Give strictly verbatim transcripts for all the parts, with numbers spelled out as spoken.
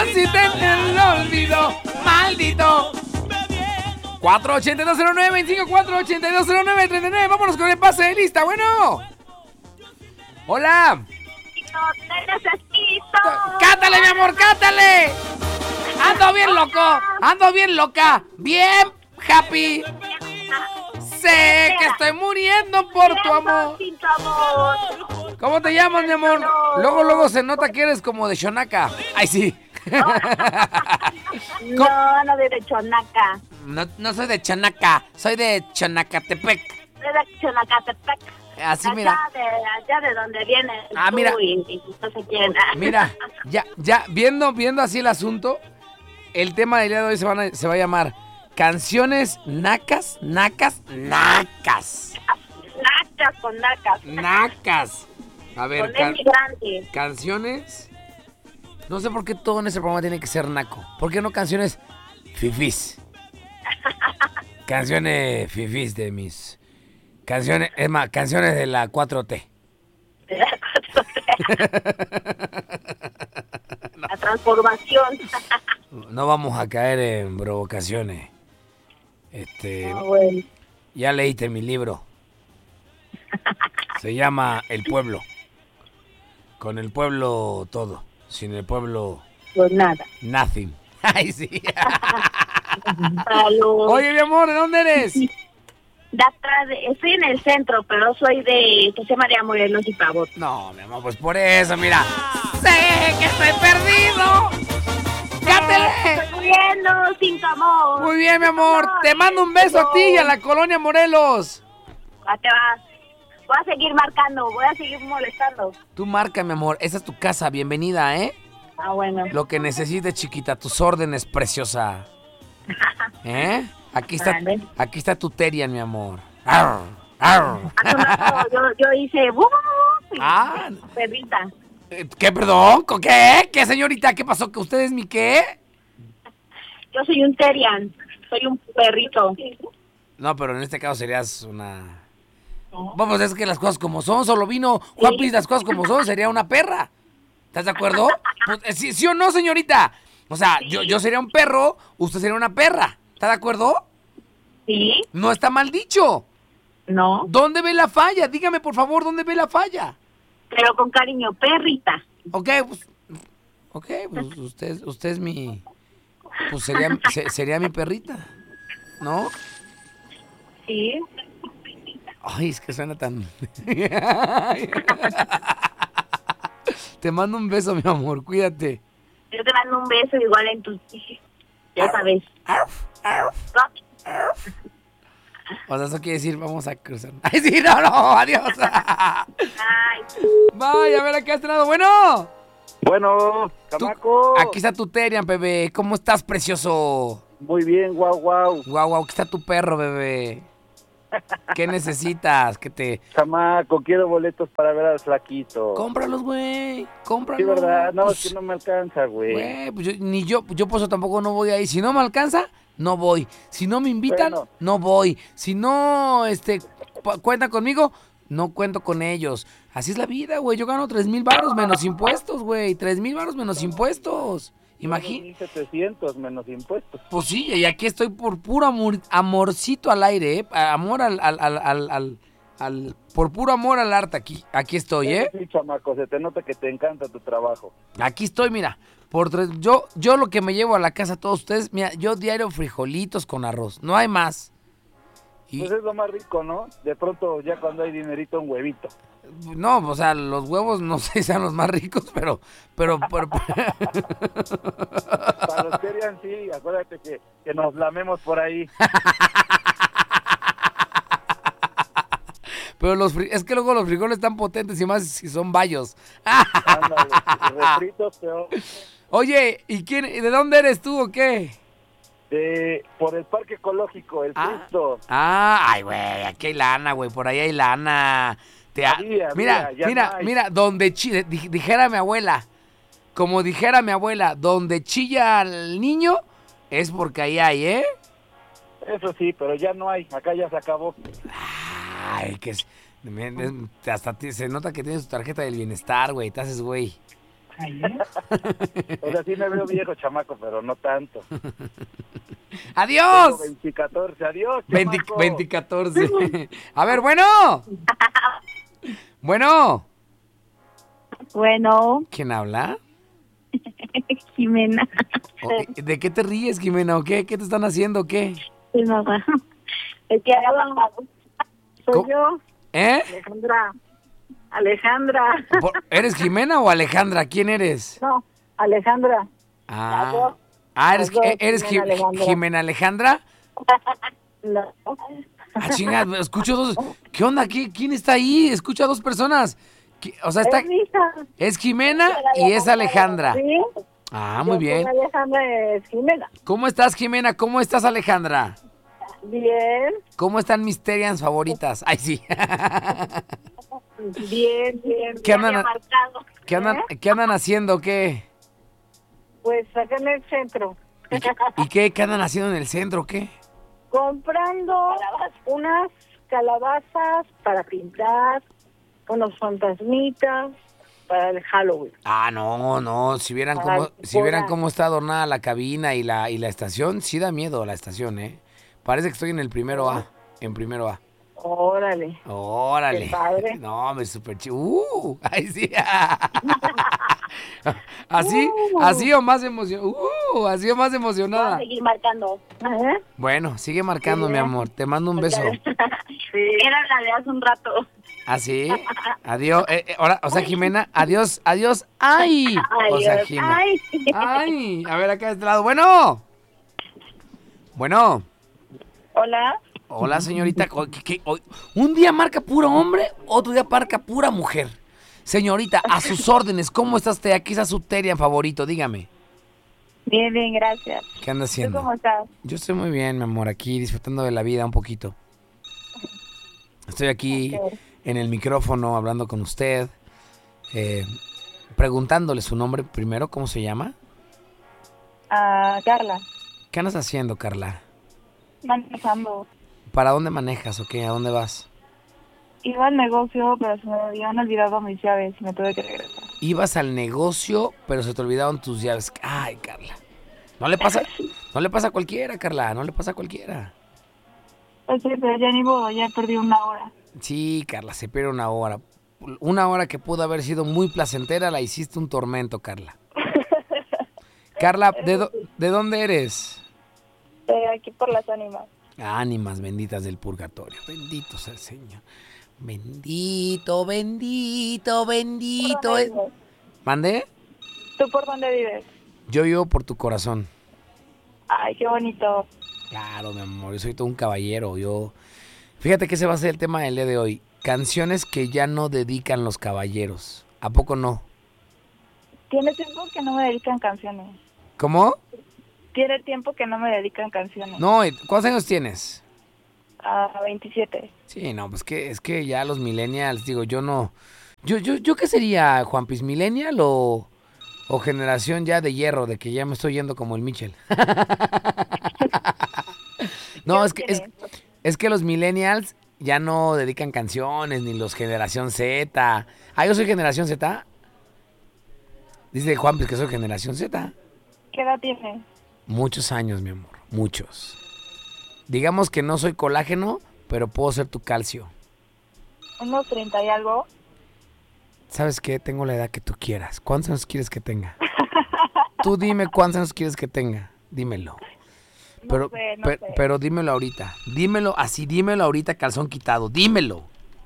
así te lo olvido, maldito. cuatro ocho dos cero nueve veinticinco, cuatro ocho dos cero nueve treinta y nueve. Vámonos con el pase de lista, bueno. Hola. No te necesito. Cántale, mi amor, cántale. Ando bien loco, ando bien loca, bien happy. Sé que estoy muriendo por tu amor. Sin tu amor. ¿Cómo te llamas, mi amor? Luego, luego se nota que eres como de Xonaca. Ay, sí. No, no de Chonaca. No, no soy de Xonaca, soy de Xonacatepec. Soy de Xonacatepec. Así, allá mira. De, allá de donde viene. Ah, tú mira. Y, y no sé quién. Mira, ya, ya, viendo, viendo así el asunto, el tema del día de hoy se, van a- se va a llamar Canciones nacas, nacas, nacas. Nacas con nacas. Nacas. A ver, Con can- el migrante. canciones. No sé por qué todo en ese programa tiene que ser naco. ¿Por qué no canciones fifís? Canciones fifís de mis... Canciones, es más, canciones de la cuatro T. La transformación. No vamos a caer en provocaciones. Este, Ah, bueno. ya leíste mi libro. Se llama El Pueblo. Con el pueblo todo. Sin el pueblo, Pues nada. nothing. Ay, sí. Salud. Oye, mi amor, ¿de dónde eres? De atrás de- estoy en el centro, pero soy de José María Morelos y Pavón. No, mi amor, pues por eso, mira. Sé que estoy perdido. ¡Cántele! Estoy muriendo sin tu amor. Muy bien, mi amor. Te mando un beso a ti y a la colonia Morelos. ¿A qué vas? Voy a seguir marcando, voy a seguir molestando. Tú marca, mi amor. Esa es tu casa. Bienvenida, ¿eh? Ah, bueno. Lo que necesites, chiquita. Tus órdenes, preciosa. ¿Eh? Aquí está, Vale. aquí está tu Terian, mi amor. Arr, arr. Hace un rato yo, yo hice... ¡uh! y- Ah. Perrita. Eh, ¿Qué, perdón? ¿Con qué? ¿Qué, señorita? ¿Qué pasó? ¿Que usted es mi qué? Yo soy un Terian, soy un perrito. No, pero en este caso serías una... Vamos, es que las cosas como son, solo vino Juan Piz, las cosas como son, sería una perra. ¿Estás de acuerdo? Pues, eh, ¿sí, sí o no, señorita? O sea, yo, yo sería un perro, usted sería una perra. ¿Está de acuerdo? ¿Sí? No está mal dicho. No. ¿Dónde ve la falla? Dígame, por favor, ¿dónde ve la falla? Pero con cariño, perrita. Ok, pues... Ok, pues usted, usted es mi... Pues sería, se- sería mi perrita, ¿no? Sí. Ay, es que suena tan... Te mando un beso, mi amor, cuídate. Yo te mando un beso igual en tus... Ya sabes. Arf, arf. O sea, eso quiere decir, vamos a cruzar. Ay, sí, no, no, adiós. Ay, Vaya, a ver acá a este lado. Bueno. Bueno, Tú- chamaco. aquí está tu Terian, bebé. ¿Cómo estás, precioso? Muy bien, guau, guau. Guau, guau, aquí está tu perro, bebé. ¿Qué necesitas? Que te... Chamaco, quiero boletos para ver al flaquito. Cómpralos, güey. Cómpralos. Sí, verdad. No, Pues, es que no me alcanza, güey. güey, pues yo- ni yo, yo por eso tampoco no voy ahí. Si no me alcanza, no voy. Si no me invitan, Bueno. no voy. Si no, este, cu- cuentan conmigo, no cuento con ellos. Así es la vida, güey. Yo gano tres mil baros menos impuestos, güey. Tres mil baros menos impuestos. Imagínate. mil setecientos menos impuestos. Pues sí, y aquí estoy por puro amor, amorcito al aire, ¿eh? Amor al, al, al, al, al, al- por puro amor al arte aquí. Aquí estoy, ¿eh? Sí, chamaco, se te nota que te encanta tu trabajo. Aquí estoy, mira. Por tres, yo, yo lo que me llevo a la casa a todos ustedes, mira, yo diario frijolitos con arroz. No hay más. Y, Pues es lo más rico, ¿no? De pronto, ya cuando hay dinerito, un huevito. no, o sea, los huevos no sé si sean los más ricos, pero, pero, pero- Para los que harían, sí, acuérdate que, que nos lamemos por ahí. pero los fri- es que luego los frijoles están potentes y más si son bayos. Ándale, refritos, pero Oye, ¿y quién, de dónde eres tú o qué? de, por el parque ecológico, el Ah. Cristo. Ah, ay, güey, aquí hay lana, güey, por ahí hay lana. Te ha- Había, mira, había, ya mira, no hay. mira, donde chi- di- dijera mi abuela, como dijera mi abuela, donde chilla al niño es porque ahí hay, ¿eh? Eso sí, pero ya no hay, acá ya se acabó. Ay, que es, me- es- hasta ti- se nota que tienes tu tarjeta del bienestar, güey, te haces güey. O sea, sí me veo viejo, chamaco, pero no tanto. ¡Adiós! veinte catorce, adiós, veinte, chamaco. veinte catorce. A ver, bueno. Bueno. Bueno, ¿Quién habla? Jimena. O- ¿De qué te ríes, Jimena? ¿O qué? ¿Qué te están haciendo? ¿O qué? Sí, mamá. Es que habla. Soy ¿Cómo? yo, ¿Eh? Alejandra. Alejandra. Por- ¿Eres Jimena o Alejandra? ¿Quién eres? No, Alejandra. Ah, Las dos. ah ¿eres, Las dos, eres Jimena Ji- Alejandra. Jimena Alejandra? No. Ah, chingada, escucho dos. ¿Qué onda? ¿Qué, ¿Quién está ahí? Escucho a dos personas. ¿Qué- O sea, está. Es mi hija. Es Jimena y es Alejandra. Sí. Ah, muy Yo bien. soy Alejandra es Jimena. ¿Cómo estás, Jimena? ¿Cómo estás, Alejandra? Bien, ¿Cómo están mis Terians favoritas? Ay, sí. bien, bien. ¿Qué andan, bien marcado. ¿qué andan, ¿Eh? ¿qué andan haciendo? ¿Qué? Pues acá en el centro. ¿Y qué, y qué, qué andan haciendo en el centro? ¿Qué? Comprando unas calabazas para pintar, unos fantasmitas para el Halloween. Ah, no, no. Si vieran Ay, cómo, si vieran hola. cómo está adornada la cabina y la, y la estación, sí da miedo la estación, ¿eh? Parece que estoy en el primero A. En primero A. Órale. Órale. Qué padre. No, me super chido. Uh, ay, sí. Así, Uh. así o más emocionada. Uh, así o más Voy a emocionada. seguir marcando. ¿Eh? Bueno, sigue marcando, Sí. mi amor. Te mando un beso. Sí. Era la de hace un rato. Así. Adiós. Eh, eh, ahora, o sea, Jimena, adiós, adiós. Ay. O sea, Adiós. Jimena. Ay. Ay. A ver, acá de este lado. Bueno. Bueno. Hola. Hola, señorita. O- ¿qué- qué? O- Un día marca puro hombre, otro día marca pura mujer. Señorita, a sus órdenes, ¿cómo está usted? Aquí está su Terian favorito, dígame. Bien, bien, gracias. ¿Qué anda ¿Tú haciendo? cómo estás? Yo estoy muy bien, mi amor, aquí disfrutando de la vida un poquito. Estoy aquí Ok. en el micrófono hablando con usted, eh, preguntándole su nombre primero, ¿cómo se llama? Ah, Carla. ¿Qué andas haciendo, Carla? Manejando. ¿Para dónde manejas o qué? ¿A dónde vas? Iba al negocio, pero se me habían olvidado mis llaves y me tuve que regresar. Ibas al negocio, pero se te olvidaron tus llaves. Ay, Carla. No le pasa, no le pasa a cualquiera, Carla, no le pasa a cualquiera. Pues sí, pero ya ni modo, ya perdí una hora. Sí, Carla, se pierde una hora. Una hora que pudo haber sido muy placentera, la hiciste un tormento, Carla. Carla, ¿de, do- ¿de dónde eres? Eh, aquí por las ánimas. Ánimas benditas del purgatorio. Bendito sea el Señor. Bendito, bendito, bendito. ¿Por dónde es- vives? ¿Mandé? ¿Tú por dónde vives? Yo vivo por tu corazón. Ay, qué bonito. Claro, mi amor, yo soy todo un caballero. Yo. Fíjate que ese va a ser el tema del día de hoy. Canciones que ya no dedican los caballeros. ¿A poco no? Tiene tiempo que no me dedican canciones. ¿Cómo? Tiene tiempo que no me dedican canciones. No, ¿cuántos años tienes? A veintisiete. Sí, no, pues que es que ya los millennials, digo, yo no. Yo, yo, yo qué sería, Juanpis, millennial o, o generación ya de hierro, de que ya me estoy yendo como el Mitchell. No, es que, es, es que los millennials ya no dedican canciones, ni los generación Z. Ah, yo soy generación Z. Dice Juanpis que soy generación Z. ¿Qué edad tienes? Muchos años, mi amor, muchos. Digamos que no soy colágeno, pero puedo ser tu calcio. Unos treinta y algo. ¿Sabes qué? Tengo la edad que tú quieras. ¿Cuántos años quieres que tenga? Tú dime cuántos años quieres que tenga. Dímelo. No Pero, sé, no pe- sé. pero dímelo ahorita. Dímelo así, dímelo ahorita, calzón quitado. Dímelo.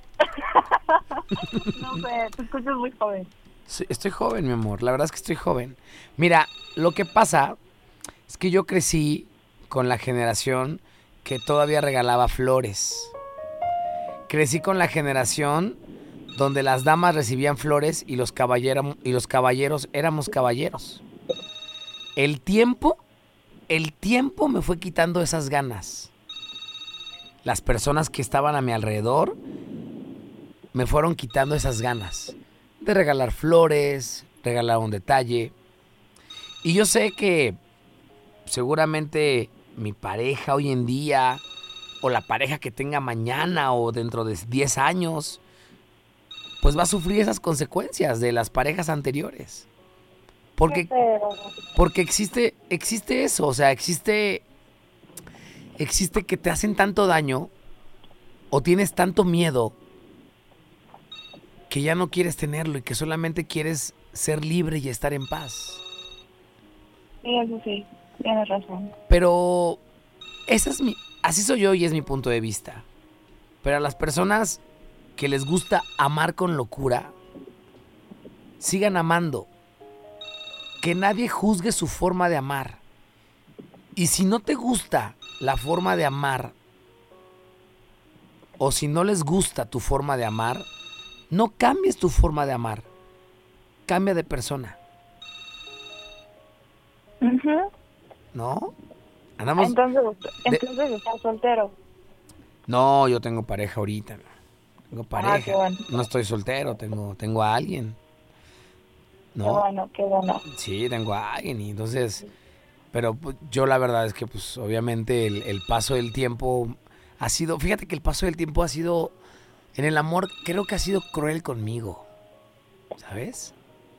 No sé, te escuchas muy joven. Sí, estoy joven, mi amor. La verdad es que estoy joven. Mira, lo que pasa es que yo crecí con la generación que todavía regalaba flores. Crecí con la generación donde las damas recibían flores y los, caballero- y los caballeros éramos caballeros. El tiempo, el tiempo me fue quitando esas ganas. Las personas que estaban a mi alrededor me fueron quitando esas ganas de regalar flores, regalar un detalle. Y yo sé que seguramente mi pareja hoy en día, o la pareja que tenga mañana o dentro de diez años, pues va a sufrir esas consecuencias de las parejas anteriores. Porque, Pero, porque existe, existe eso, o sea, existe, existe que te hacen tanto daño o tienes tanto miedo que ya no quieres tenerlo y que solamente quieres ser libre y estar en paz. sí, eso sí, tienes razón. Pero esa es mi, así soy yo y es mi punto de vista. Pero a las personas que les gusta amar con locura, sigan amando. Que nadie juzgue su forma de amar. Y si no te gusta la forma de amar, o si no les gusta tu forma de amar, no cambies tu forma de amar. Cambia de persona, Ujú. ¿no? Andamos... Entonces, de- entonces estás soltero. No, yo tengo pareja ahorita. Tengo Ah, pareja. qué bueno. No estoy soltero, tengo, tengo a alguien. Qué ¿No? bueno, qué bueno. Sí, tengo a alguien y entonces... Pero pues, yo la verdad es que pues obviamente el, el paso del tiempo ha sido... Fíjate que el paso del tiempo ha sido... En el amor creo que ha sido cruel conmigo. ¿Sabes?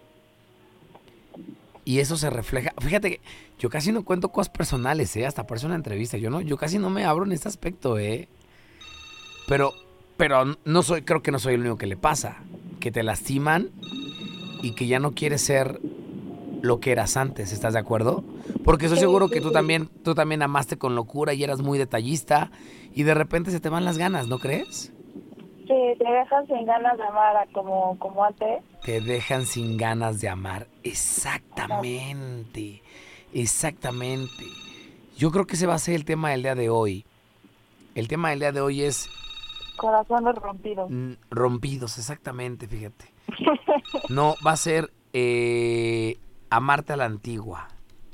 Y eso se refleja... Fíjate que yo casi no cuento cosas personales, ¿eh? Hasta por eso una entrevista. Yo no, yo casi no me abro en este aspecto, ¿eh? Pero, pero no soy, creo que no soy el único que le pasa. Que te lastiman y que ya no quieres ser lo que eras antes, ¿estás de acuerdo? Porque estoy Sí, seguro sí, que tú sí. también, tú también amaste con locura y eras muy detallista y de repente se te van las ganas, ¿no crees? Sí, te dejas sin ganas de amar a como, como antes. Te dejan sin ganas de amar. Exactamente, exactamente. Yo creo que ese va a ser el tema del día de hoy. El tema del día de hoy es Corazones rompidos. mm, rompidos, exactamente, fíjate. No, va a ser eh, amarte a la antigua.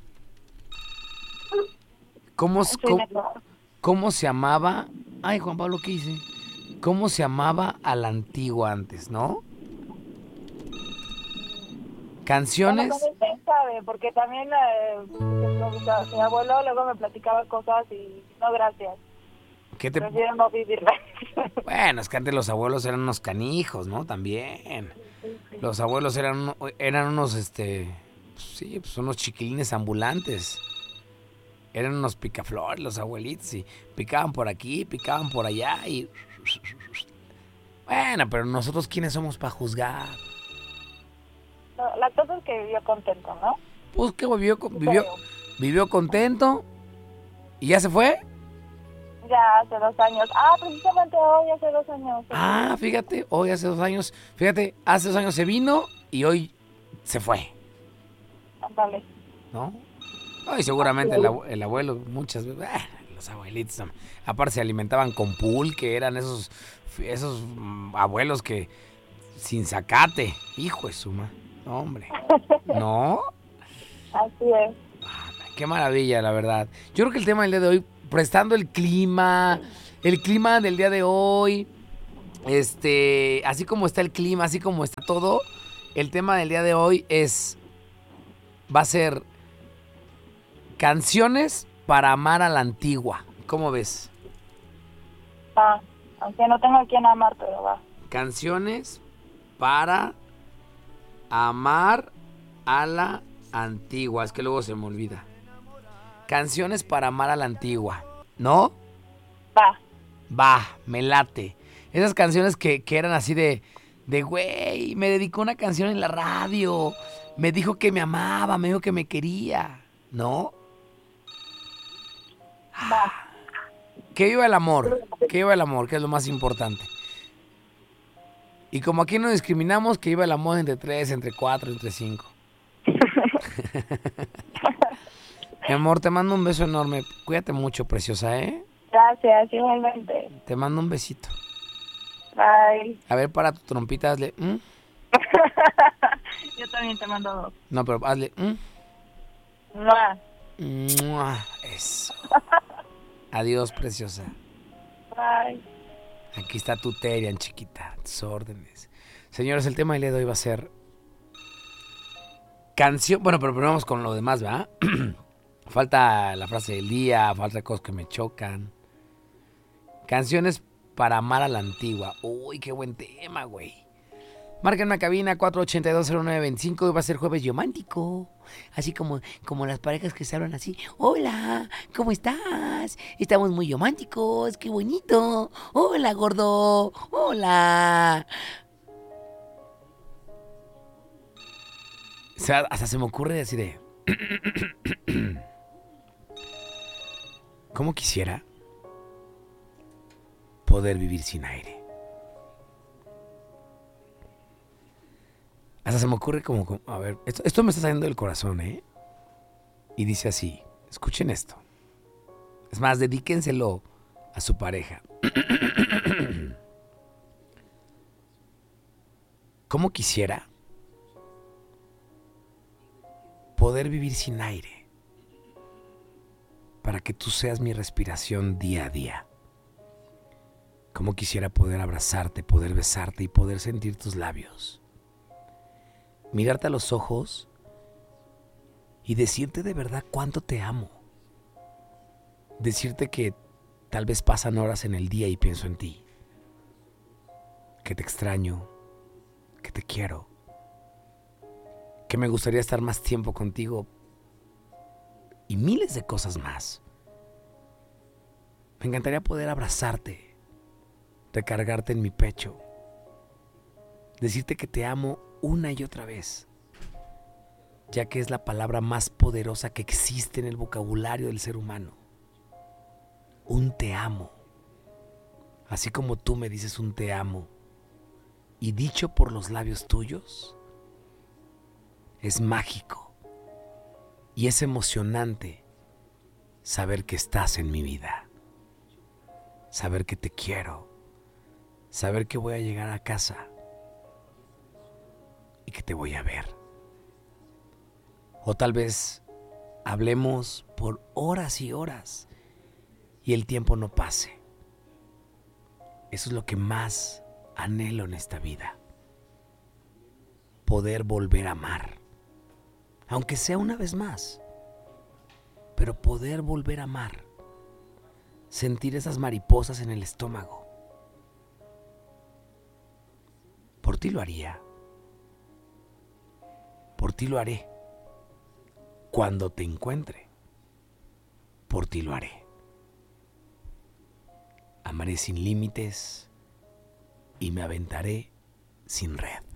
¿Cómo, s- Sí, cómo, mejor. cómo se amaba? Ay, Juan Pablo, ¿qué hice? ¿Cómo se amaba a la antigua antes, no? Bueno, Canciones. pues quién sabe, porque también eh, mi, mi abuelo luego me platicaba cosas y no, gracias. ¿Qué te... Prefiero no vivirlas. Bueno, es que antes los abuelos eran unos canijos, ¿no? También. Los abuelos eran, uno- eran unos, este... pues sí, pues unos chiquilines ambulantes. Eran unos picaflores los abuelitos y picaban por aquí, picaban por allá y... Bueno, pero nosotros quiénes somos para juzgar. No, la cosa es que vivió contento, ¿no? Pues que vivió, con- vivió, vivió contento y ya se fue. Ya hace dos años. Ah, precisamente hoy hace dos años. Ah, fíjate, hoy hace dos años, fíjate, hace dos años se vino y hoy se fue, Ándale. ¿no? Ay, seguramente el, abue- el abuelo, muchas veces, ah, los abuelitos, tam- aparte se alimentaban con pulque, eran esos, esos mm, abuelos que sin zacate, hijo de suma, no, hombre, ¿no? Así es. Ah, qué maravilla, la verdad. Yo creo que el tema del día de hoy, prestando el clima, el clima del día de hoy, este, así como está el clima, así como está todo, el tema del día de hoy es, va a ser canciones para amar a la antigua. ¿Cómo ves? Va. Aunque no tengo a quien amar, pero va. Canciones para amar a la antigua. Es que luego se me olvida. Canciones para amar a la antigua. ¿No? Va. Va, me late. Esas canciones que, que eran así de, de, güey, me dedicó una canción en la radio. Me dijo que me amaba, me dijo que me quería. ¿No? Va. Que viva el amor. Que viva el amor, que es lo más importante. Y como aquí no discriminamos, que viva el amor entre tres, entre cuatro, entre cinco. Mi amor, te mando un beso enorme. Cuídate mucho, preciosa, ¿eh? Gracias, igualmente. Te mando un besito. Bye. A ver, para tu trompita, hazle... ¿mm? Yo también te mando dos. No, pero hazle... ¿mm? Mua. ¡Mua! Eso. Adiós, preciosa. Bye. Aquí está tu Terian, chiquita. Tus órdenes. Señores, el tema del día de hoy va a ser... Canción... Bueno, pero primero vamos con lo demás, ¿verdad? Falta la frase del día, falta cosas que me chocan. Canciones para amar a la antigua. Uy, qué buen tema, güey. Márquenme a cabina cuatro ochenta y dos cero nueve veinticinco. Hoy va a ser jueves romántico. Así como, como las parejas que se hablan así. Hola, ¿cómo estás? Estamos muy románticos, qué bonito. Hola, gordo. Hola. O sea, hasta se me ocurre así de... ¿Cómo quisiera poder vivir sin aire? Hasta se me ocurre como, como a ver, esto, esto me está saliendo del corazón, ¿eh? Y dice así, escuchen esto. Es más, dedíquenselo a su pareja. ¿Cómo quisiera poder vivir sin aire para que tú seas mi respiración día a día? ¿Cómo quisiera poder abrazarte, poder besarte y poder sentir tus labios? Mirarte a los ojos y decirte de verdad cuánto te amo. Decirte que tal vez pasan horas en el día y pienso en ti. Que te extraño, que te quiero. Que me gustaría estar más tiempo contigo y miles de cosas más. Me encantaría poder abrazarte, recargarte en mi pecho, decirte que te amo una y otra vez, ya que es la palabra más poderosa que existe en el vocabulario del ser humano. Un te amo. Así como tú me dices un te amo, y dicho por los labios tuyos, es mágico y es emocionante saber que estás en mi vida, saber que te quiero, saber que voy a llegar a casa y que te voy a ver. O tal vez hablemos por horas y horas y el tiempo no pase. Eso es lo que más anhelo en esta vida. Poder volver a amar. Aunque sea una vez más. Pero poder volver a amar. Sentir esas mariposas en el estómago. Por ti lo haría. Por ti lo haré. Cuando te encuentre, por ti lo haré. Amaré sin límites y me aventaré sin red.